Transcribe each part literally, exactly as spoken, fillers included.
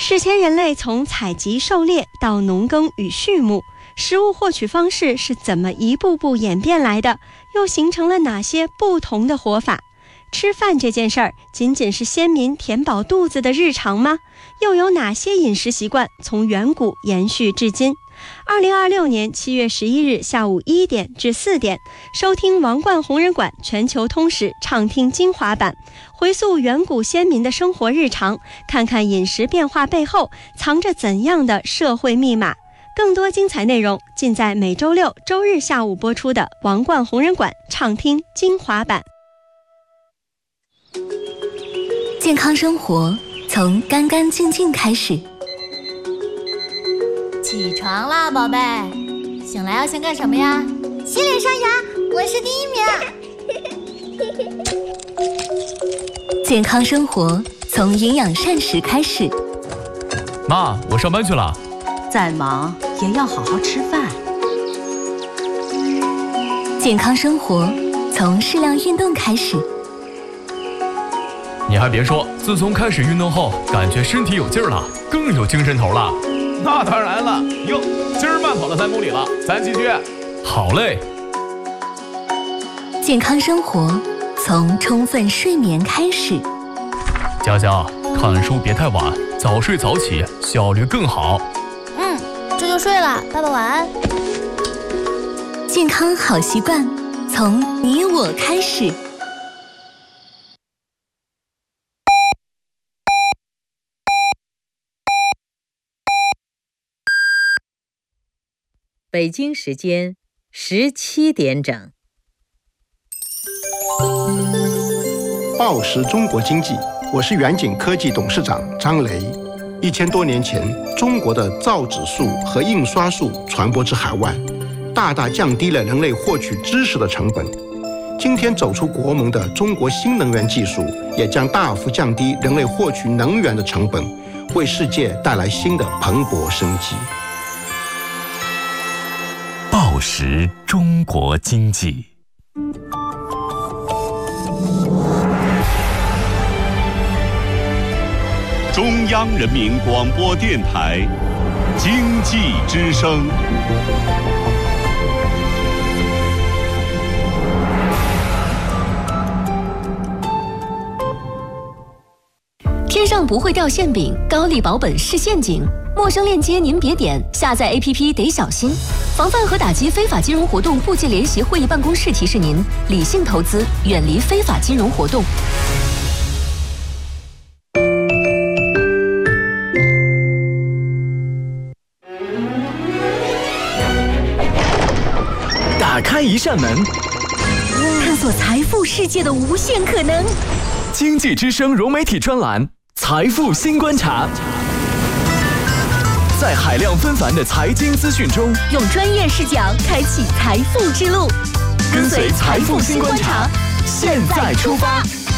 史前人类从采集狩猎到农耕与畜牧，食物获取方式是怎么一步步演变来的？又形成了哪些不同的活法？吃饭这件事儿，仅仅是先民填饱肚子的日常吗？又有哪些饮食习惯从远古延续至今？二零二六年七月十一日下午一点至四点，收听王冠红人馆全球通史畅听精华版，回溯远古先民的生活日常，看看饮食变化背后藏着怎样的社会密码。更多精彩内容尽在每周六、周日下午播出的王冠红人馆畅听精华版。 健康生活从干干净净开始。 起床啦，宝贝！醒来要先干什么呀？ 洗脸刷牙，我是第一名。 健康生活从营养膳食开始。 妈，我上班去了。 再忙也要好好吃饭。 健康生活从适量运动开始。 你还别说，自从开始运动后，感觉身体有劲儿了，更有精神头了。 那当然了，哟，今儿慢跑了三公里了，咱继续。 好嘞。 健康生活从充分睡眠开始。 佳佳，看书别太晚，早睡早起，效率更好。 嗯，这就睡了，爸爸晚安。 健康好习惯从你我开始。 北京时间十七点整。 报时中国经济，我是远景科技董事长张雷。一千多年前，中国的造纸术和印刷术传播至海外，大大降低了人类获取知识的成本。今天走出国门的中国新能源技术，也将大幅降低人类获取能源的成本，为世界带来新的蓬勃生机。 报时中国经济。 中央人民广播电台经济之声。 天上不会掉馅饼，高利保本是陷阱。陌生链接您别点，下载 A P P 得小心。防范和打击非法金融活动部界联席会议办公室提示您：理性投资，远离非法金融活动。 打开一扇门， 探索财富世界的无限可能。 经济之声融媒体专栏《财富新观察》。在海量纷繁的财经资讯中， 用专业视角开启财富之路， 跟随财富新观察，现在出发。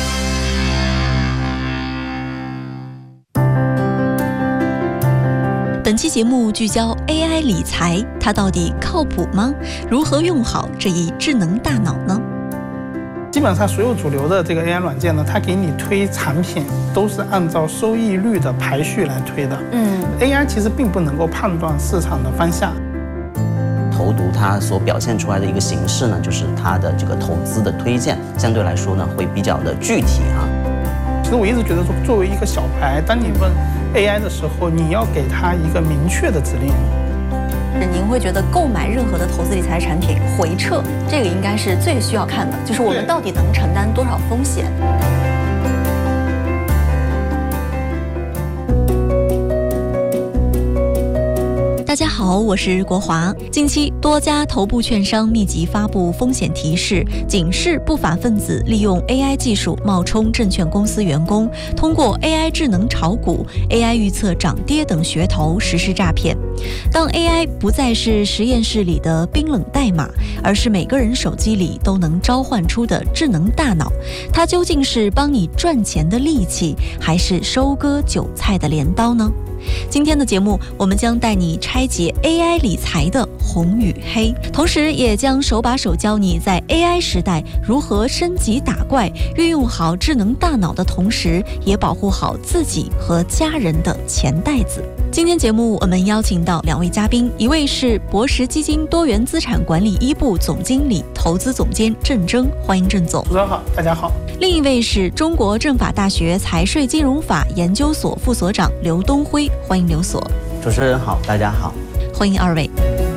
本期节目聚焦 A I 理财，它到底靠谱吗？如何用好这一智能大脑呢？ 基本上所有主流的这个 A I 软件呢，它给你推产品都是按照收益率的排序来推的。嗯 ，A I 其实并不能够判断市场的方向。 投读它所表现出来的一个形式呢，就是它的这个投资的推荐，相对来说呢会比较的具体哈。 其实我一直觉得说，作为一个小白，当你问 A I 的时候，你要给它一个明确的指令。 您会觉得购买任何的投资理财产品回撤，这个应该是最需要看的，就是我们到底能承担多少风险。 大家好，我是国华。近期多家头部券商密集发布风险提示，警示不法分子利用 A I 技术冒充证券公司员工，通过 A I 智能炒股、A I 预测涨跌等噱头实施诈骗。当 A I 不再是实验室里的冰冷代码，而是每个人手机里都能召唤出的智能大脑，它究竟是帮你赚钱的利器，还是收割韭菜的镰刀呢？ 今天的节目，我们将带你拆解 A I 理财的红与黑，同时也将手把手教你在 A I 时代如何升级打怪，运用好智能大脑的同时，也保护好自己和家人的钱袋子。今天节目我们邀请到两位嘉宾，一位是博时基金多元资产管理一部总经理、投资总监郑铮，欢迎郑总。 主持人好，大家好。 另一位是中国政法大学财税金融法研究所副所长刘东辉，欢迎刘所。 主持人好，大家好。 欢迎二位。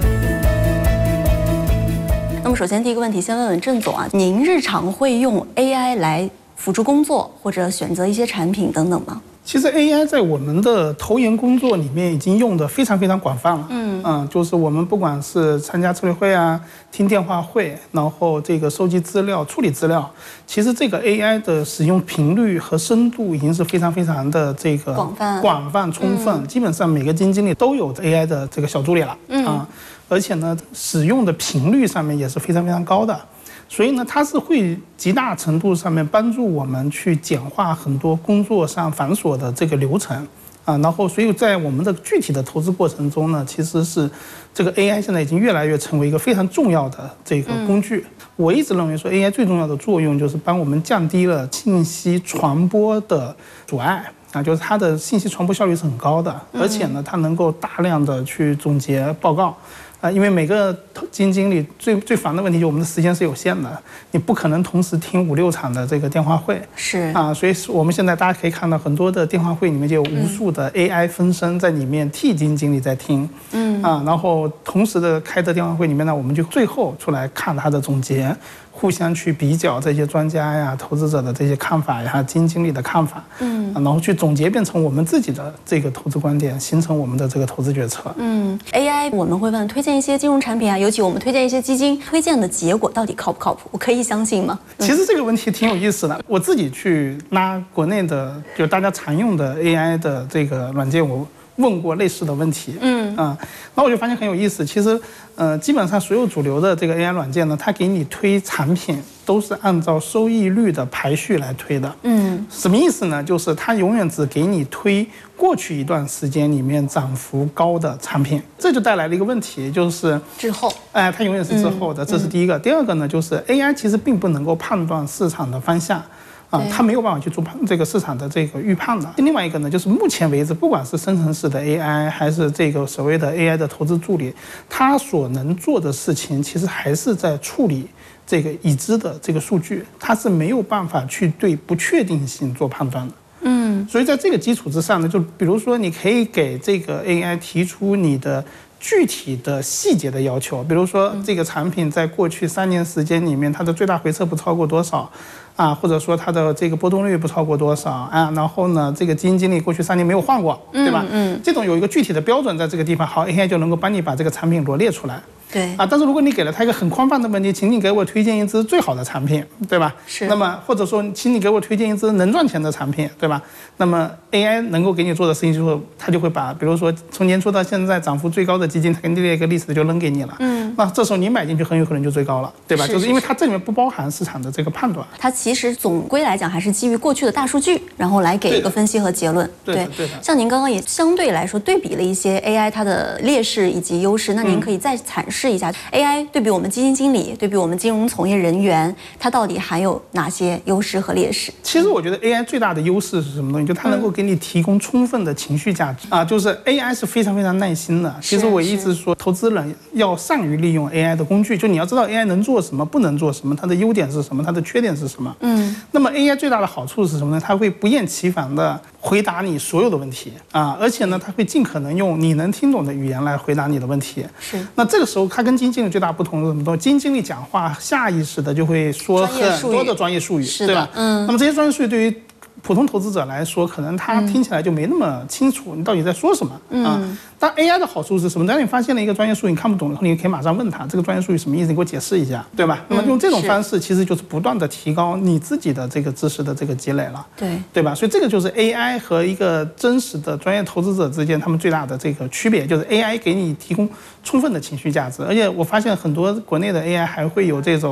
那么首先第一个问题，先问问郑总啊，您日常会用 A I 来辅助工作或者选择一些产品等等吗？ 其实 A I 在我们的投研工作里面已经用的非常非常广泛了。嗯嗯，就是我们不管是参加策略会啊、听电话会，然后这个收集资料、处理资料，其实这个 A I 的使用频率和深度已经是非常非常的这个广泛、 广泛充分。嗯、基本上每个基金经理都有 A I 的这个小助理了。嗯啊，而且呢，使用的频率上面也是非常非常高的。所以呢，它是会极大程度上面帮助我们去简化很多工作上繁琐的这个流程啊，然后所以在我们的具体的投资过程中呢，其实是这个 A I 现在已经越来越成为一个非常重要的这个工具。嗯、我一直认为说 A I 最重要的作用就是帮我们降低了信息传播的阻碍啊，就是它的信息传播效率是很高的，而且呢，它能够大量的去总结报告。啊，因为每个基金经理最最烦的问题就是我们的时间是有限的，你不可能同时听五六场的这个电话会。 是啊，所以我们现在大家可以看到很多的电话会里面就有无数的 A I 分身在里面替基金经理在听。嗯啊，然后同时的开的电话会里面呢，我们就最后出来看他的总结，互相去比较这些专家呀、投资者的这些看法呀、基金经理的看法。嗯，然后去总结变成我们自己的这个投资观点，形成我们的这个投资决策。 嗯 ，A I 我们会问推荐一些金融产品啊，尤其我们推荐一些基金，推荐的结果到底靠不靠谱？我可以相信吗？ 其实这个问题挺有意思的。我自己去拉国内的，就大家常用的 A I 的这个软件，我问过类似的问题。嗯啊，然后我就发现很有意思。其实，呃，基本上所有主流的这个 A I 软件呢，它给你推产品都是按照收益率的排序来推的。嗯，什么意思呢？就是它永远只给你推过去一段时间里面涨幅高的产品，这就带来了一个问题，就是滞后。 哎、呃，它永远是滞后的，这是第一个。第二个呢，就是 A I 其实并不能够判断市场的方向。啊，它没有办法去做这个市场的这个预判的。另外一个呢，就是目前为止，不管是生成式的 A I 还是这个所谓的 A I 的投资助理，它所能做的事情，其实还是在处理这个已知的这个数据，它是没有办法去对不确定性做判断的。嗯，所以在这个基础之上呢，就比如说你可以给这个 A I 提出你的具体的细节的要求，比如说这个产品在过去三年时间里面，它的最大回撤不超过多少。啊，或者说它的这个波动率不超过多少啊，然后呢，这个基金经理过去三年没有换过，对吧？嗯，这种有一个具体的标准在这个地方，好 ，A I 就能够帮你把这个产品罗列出来。 对啊，但是如果你给了他一个很宽泛的问题，请你给我推荐一支最好的产品，对吧？ 是。 那么或者说，请你给我推荐一支能赚钱的产品，对吧？那么 A I 能够给你做的事情就是，它就会把，比如说从年初到现在涨幅最高的基金，它给你列一个 list 就扔给你了。嗯。那这时候你买进去很有可能就最高了，对吧？ 是是是， 就是因为它这里面不包含市场的这个判断。 它其实总归来讲还是基于过去的大数据，然后来给一个分析和结论。 对的，对的。 像您刚刚也相对来说对比了一些 A I 它的劣势以及优势，那您可以再阐释一下 A I。对比我们基金经理，对比我们金融从业人员，它到底含有哪些优势和劣势？ 其实我觉得 A I 最大的优势是什么东西？就它能够给你提供充分的情绪价值、嗯、啊，就是 A I 是非常非常耐心的。其实我一直说，投资人要善于利用 A I 的工具，就你要知道 A I 能做什么，不能做什么，它的优点是什么，它的缺点是什么。嗯。那么 A I 最大的好处是什么呢？它会不厌其烦的回答你所有的问题啊，而且呢，它会尽可能用你能听懂的语言来回答你的问题。 是。 那这个时候，它跟基金经理最大不同是什么东西？基金经理讲话下意识的就会说很多的专业术语，对吧？嗯。那么这些专业术语对于普通投资者来说，可能他听起来就没那么清楚你到底在说什么啊。但 A I 的好处是什么？当你发现了一个专业术语你看不懂以后，你可以马上问他这个专业术语什么意思，你给我解释一下，对吧？那么用这种方式，其实就是不断的提高你自己的这个知识的这个积累了， 对对吧？所以这个就是 A I 和一个真实的专业投资者之间他们最大的这个区别，就是 A I 给你提供充分的情绪价值，而且我发现很多国内的 A I 还会有这种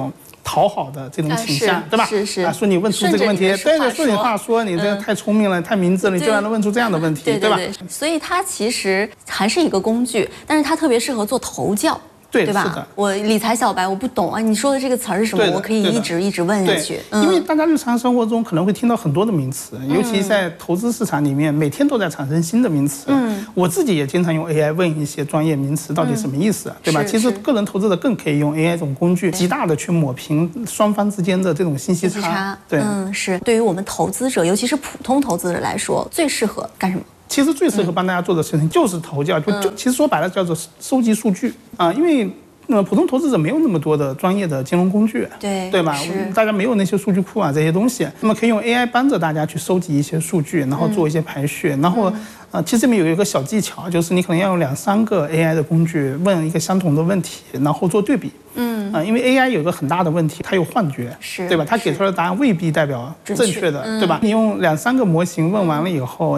讨好的这种倾向，对吧？ 是是啊，说你问出这个问题，对对，顺你话说，你这个太聪明了，太明智了，你居然能问出这样的问题，对吧？ 所以它其实还是一个工具，但是它特别适合做投教。 对， 对吧？ 是的， 我理财小白我不懂啊，你说的这个词儿是什么？我可以一直一直问下去。 嗯、因为大家日常生活中可能会听到很多的名词，嗯、尤其在投资市场里面，每天都在产生新的名词。嗯，我自己也经常用 A I 问一些专业名词到底什么意思，嗯、对吧？其实个人投资者更可以用 A I 这种工具，极大的去抹平双方之间的这种信息差。 差对， 嗯，是对于我们投资者，尤其是普通投资者来说，最适合干什么？ 其实最适合帮大家做的事情就是投教，就就其实说白了叫做收集数据啊，因为。那么普通投资者没有那么多的专业的金融工具， 对对吧？大家没有那些数据库啊这些东西，那么可以用 A I 帮着大家去收集一些数据，然后做一些排序，然后呃，其实这里面有一个小技巧，就是你可能要用两三个 A I 的工具问一个相同的问题，然后做对比。嗯啊，因为 A I 有一个很大的问题，它有幻觉， 是， 对吧？它给出来的答案未必代表正确的，对吧？你用两三个模型问完了以后。